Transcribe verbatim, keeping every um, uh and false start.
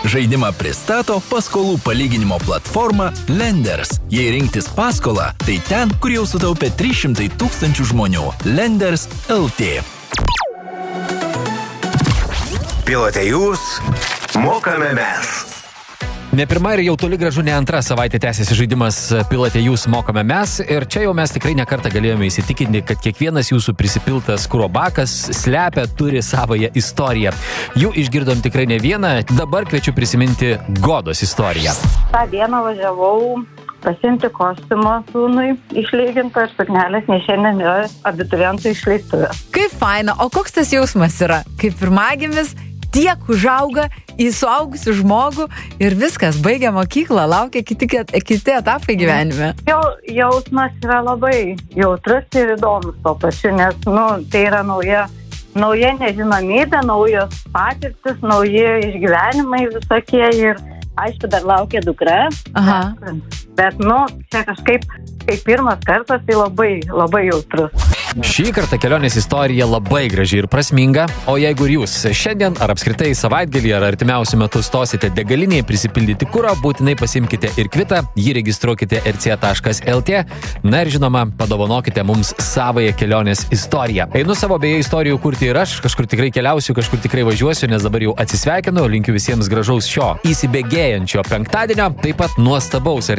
Žaidimą pristato paskolų palyginimo platforma Lenders. Jei rinktis paskolą, tai ten, kur jau sutaupė trys šimtai tūkstančių žmonių. Lenders L T. Pilote jūs, mokame mes. Ne pirma ir jau toli gražu ne antra savaitė tęsiasi žaidimas Pilote jūs, mokame mes. Ir čia jau mes tikrai nekartą galėjome įsitikinti, kad kiekvienas jūsų prisipiltas kuro bakas slepia, turi savąją istoriją. Jų išgirdom tikrai ne vieną, dabar kviečiu prisiminti Godos istoriją. tą dieną važiavau pasiimti kostiumo sūnui išlyginto ir suknelės, nes šiandien yra abiturientų išleistuvės. Kaip faina, o koks tas jausmas yra? Kaip pirmagimis tiek užauga į suaugusių žmogų ir viskas, baigia mokyklą, laukia kiti, kiti etapai gyvenime. Jau, jausmas yra labai jautrus ir įdomus to pačiu, nes nu, tai yra nauja, nauja nežinomybė, naujos patirtis, nauji išgyvenimai visokie ir aišku, dar laukia dukra. Aha. Bet, bet nu, čia kažkaip, kaip pirmas kartas, tai labai, labai jautrus. Šį kartą kelionės istorija labai graži ir prasminga, o jeigu ir jūs šiandien ar apskritai savaitgalį ar artimiausiu metu stosite degalinėje prisipildyti kuro, būtinai pasimkite ir kvitą, jį registruokite r c taškas l t, na ir žinoma, padovanokite mums savąją kelionės istoriją. Einu savo beje istorijų kurti ir aš, kažkur tikrai keliausiu, kažkur tikrai važiuosiu, nes dabar jau atsisveikinu, linkiu visiems gražaus šio įsibėgėjančio penktadienio, taip pat nuostabaus